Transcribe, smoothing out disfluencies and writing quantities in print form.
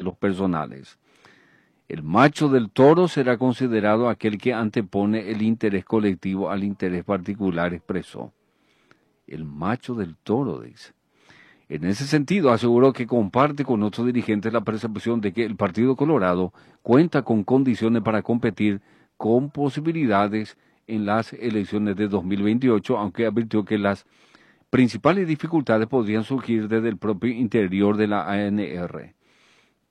arreglos personales. El macho del toro será considerado aquel que antepone el interés colectivo al interés particular, expresó. El macho del toro, dice. En ese sentido, aseguró que comparte con otros dirigentes la percepción de que el Partido Colorado cuenta con condiciones para competir con posibilidades en las elecciones de 2028, aunque advirtió que las principales dificultades podrían surgir desde el propio interior de la ANR.